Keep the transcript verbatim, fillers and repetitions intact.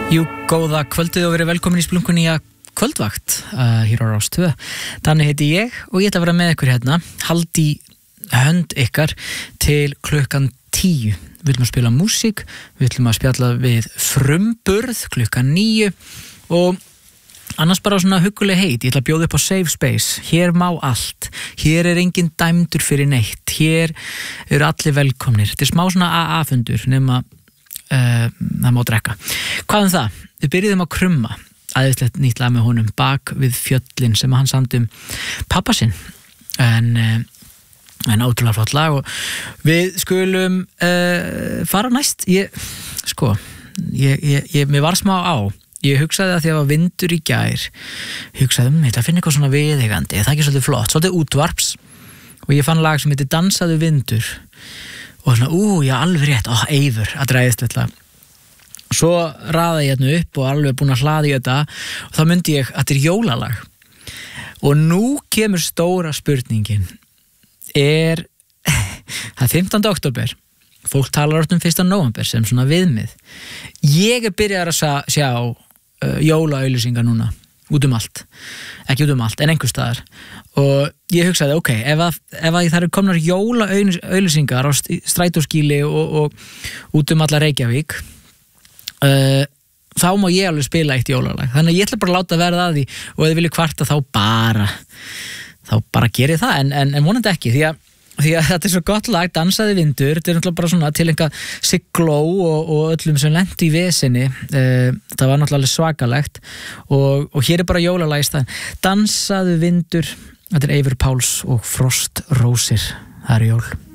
Jú, góða kvöldið og verið velkomin í Splunkunni að kvöldvakt uh, hér á Rás tvö. Þannig heiti ég og ég ætla að vera með ykkur hérna, haldi hönd ykkar til klukkan tíu. Við ætlum að spila músík, við ætlum að spjalla við frumburð klukkan níu og annars bara svona hugguleg heit. Ég ætla að bjóða upp á Safe Space. Hér má allt. Hér er engin dæmdur fyrir neitt. Hér eru allir velkomnir. Þetta er smá svona A A-fundur nema uh, það má drekka. Hvað um það? Við byrjuðum að krumma. Æðislegt nýtt lag með honum Bak við fjöllin sem hann samdi um pappa sinn. En uh, en ótrúlega flott lag og við skulum uh, fara næst. Ég, sko, ég, ég, ég, mér var smá á. Ég hugsaði að því að það var vindur í gær. Hugsaði, um, ég ætla að finna eitthvað svona viðeigandi. Það er ekki svolítið flott, svolítið útvarps. Og ég fann lag sem heitir Dansaðu vindur. Og svona, ú, já, alveg rétt. Ó, Eivur, að dræðist þetta. Svo raði ég hérna upp og alveg búin að hlaði þetta. Og þá myndi ég að þetta er jólalag. Og nú kemur stóra spurningin. Er, það er fimmtánda október. Fólk talar oft um fyrsta nóvember sem svona viðmið. Ég er byrjað að sjá uh, jólaauglýsingar núna, út um allt. Ekki út um allt, en einhvers staðar. Og ég hugsaði, ok, ef, að, ef að það eru komnar jólaauglýsingar á strætóskýli og, og út um alla Reykjavík, uh, þá má ég alveg spila eitt jólalag. Þannig að ég ætla bara að láta verða að því og ef þið vilja kvarta þá bara, þá bara gerið það, en, en, en vonandi ekki, því að því að þetta er svo gott lag, Dansaði vindur. Þetta er náttúrulega bara svona til einhver Sigló og, og öllum sem lenti í vesinni. uh, það var náttúrulega svakalegt og, og hér er bara jólalag í staðinn. Dansaðu vindur, þetta er Eivur Páls og Frostrósir. Það er jól.